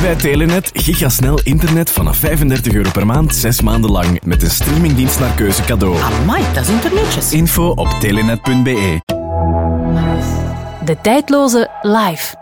bij Telenet gigasnel internet vanaf €35 per maand, 6 maanden lang. Met een streamingdienst naar keuze cadeau. Amai, dat is internetjes. Info op telenet.be. De tijdloze live.